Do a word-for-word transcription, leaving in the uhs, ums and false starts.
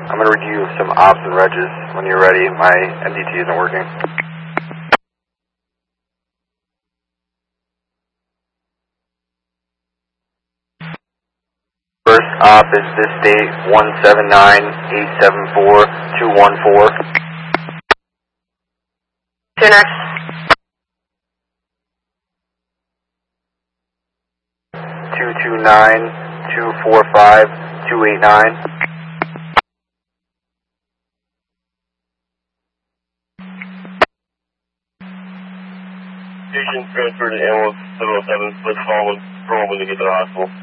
I'm going to read you some ops and regs when you're ready. My M D T isn't working. First op is this date, one seven nine eight seven four two one four. Two next. two two nine two four five two eight nine. Station transferred to ambulance seven oh seven. Let's follow when when you get to the hospital.